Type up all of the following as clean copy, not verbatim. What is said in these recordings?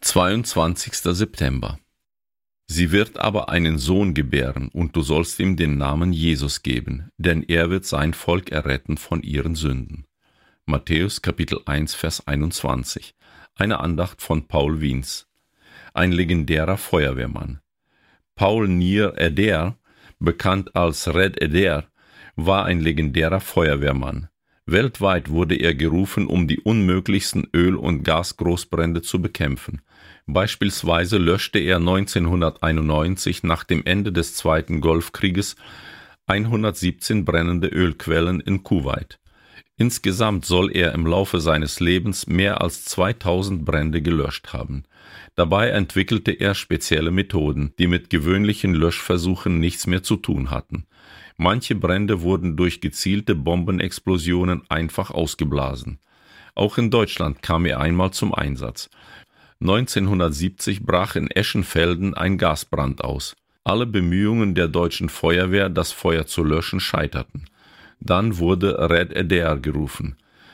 22. September. Sie wird aber einen Sohn gebären, und du sollst ihm den Namen Jesus geben, denn er wird sein Volk erretten von ihren Sünden. Matthäus Kapitel 1, Vers 21. Eine Andacht von Paul Wiens. Ein legendärer Feuerwehrmann. Paul Nir Eder, bekannt als Red Eder, war ein legendärer Feuerwehrmann. Weltweit wurde er gerufen, um die unmöglichsten Öl- und Gasgroßbrände zu bekämpfen. Beispielsweise löschte er 1991 nach dem Ende des Zweiten Golfkrieges 117 brennende Ölquellen in Kuwait. Insgesamt soll er im Laufe seines Lebens mehr als 2000 Brände gelöscht haben. Dabei entwickelte er spezielle Methoden, die mit gewöhnlichen Löschversuchen nichts mehr zu tun hatten. Manche Brände wurden durch gezielte Bombenexplosionen einfach ausgeblasen. Auch in Deutschland kam er einmal zum Einsatz. 1970 brach in Eschenfelden ein Gasbrand aus. Alle Bemühungen der deutschen Feuerwehr, das Feuer zu löschen, scheiterten. Dann wurde Red Eder gerufen.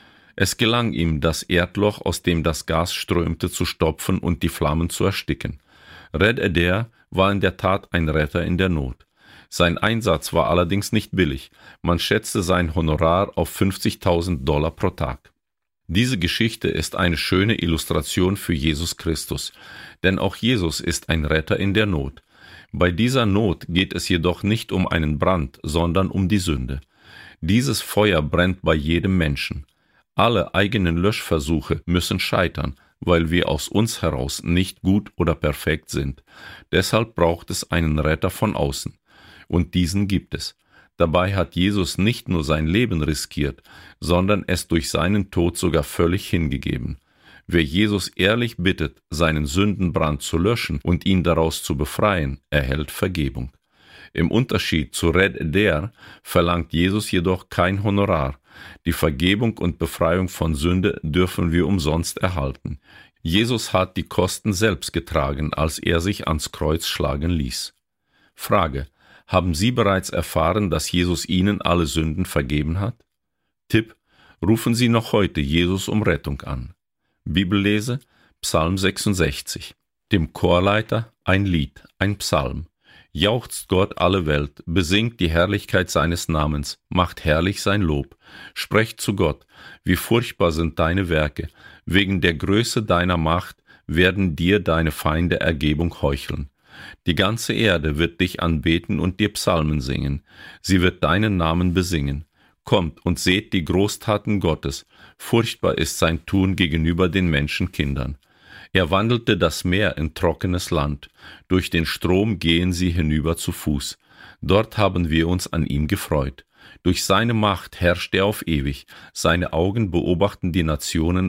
Es gelang ihm, das Erdloch, aus dem das Gas strömte, zu stopfen und die Flammen zu ersticken. Red Eder war in der Tat ein Retter in der Not. Sein Einsatz war allerdings nicht billig. Man schätzte sein Honorar auf $50.000 pro Tag. Diese Geschichte ist eine schöne Illustration für Jesus Christus, denn auch Jesus ist ein Retter in der Not. Bei dieser Not geht es jedoch nicht um einen Brand, sondern um die Sünde. Dieses Feuer brennt bei jedem Menschen. Alle eigenen Löschversuche müssen scheitern, weil wir aus uns heraus nicht gut oder perfekt sind. Deshalb braucht es einen Retter von außen. Und diesen gibt es. Dabei hat Jesus nicht nur sein Leben riskiert, sondern es durch seinen Tod sogar völlig hingegeben. Wer Jesus ehrlich bittet, seinen Sündenbrand zu löschen und ihn daraus zu befreien, erhält Vergebung. Im Unterschied zu Red Eder verlangt Jesus jedoch kein Honorar. Die Vergebung und Befreiung von Sünde dürfen wir umsonst erhalten. Jesus hat die Kosten selbst getragen, als er sich ans Kreuz schlagen ließ. Frage: Haben Sie bereits erfahren, dass Jesus Ihnen alle Sünden vergeben hat? Tipp: Rufen Sie noch heute Jesus um Rettung an. Bibellese: Psalm 66. Dem Chorleiter ein Lied, ein Psalm. Jauchzt Gott alle Welt, besingt die Herrlichkeit seines Namens, macht herrlich sein Lob. Sprecht zu Gott: Wie furchtbar sind deine Werke, wegen der Größe deiner Macht werden dir deine Feinde Ergebung heucheln. Die ganze Erde wird dich anbeten und dir Psalmen singen. Sie wird deinen Namen besingen. Kommt und seht die Großtaten Gottes. Furchtbar ist sein Tun gegenüber den Menschenkindern. Er wandelte das Meer in trockenes Land. Durch den Strom gehen sie hinüber zu Fuß. Dort haben wir uns an ihm gefreut. Durch seine Macht herrscht er auf ewig. Seine Augen beobachten die Nationen